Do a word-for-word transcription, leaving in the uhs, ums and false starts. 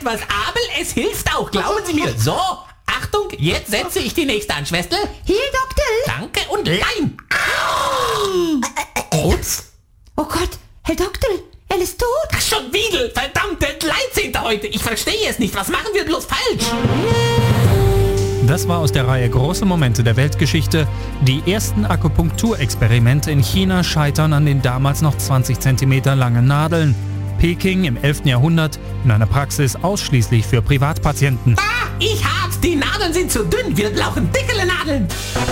etwas, aber es hilft auch, glauben Sie mir. So, Achtung, jetzt setze ich die nächste an, Schwester. Hier, Doktor. Danke und Leim. Ups. Oh Gott, Herr Doktor, er ist tot. Ach, schon wieder, verdammt, der dreizehnte heute. Ich verstehe es nicht, was machen wir bloß falsch? Das war aus der Reihe Große Momente der Weltgeschichte. Die ersten Akupunkturexperimente in China scheitern an den damals noch zwanzig Zentimeter langen Nadeln. Peking im elften Jahrhundert in einer Praxis ausschließlich für Privatpatienten. Ah, ich hab's, die Nadeln sind zu dünn, wir brauchen dickere Nadeln.